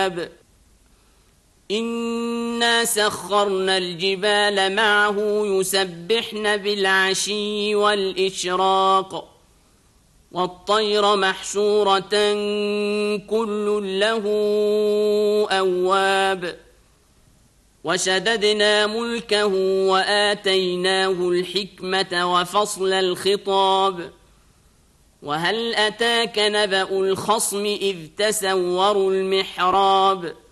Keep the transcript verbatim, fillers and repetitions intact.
الألباب إنا سخرنا الجبال معه يسبحن بالعشي والإشراق والطير محشورة كل له أواب وشددنا ملكه وآتيناه الحكمة وفصل الخطاب وهل أتاك نبأ الخصم إذ تسوروا المحراب